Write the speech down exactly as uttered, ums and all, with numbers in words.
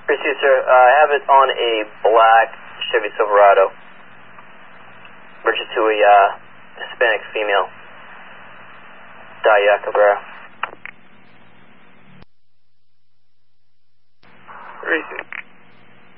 Receive, sir. Uh, I have it on a black Chevy Silverado. Merged to a uh, Hispanic female. Daya Cabrera. Receive.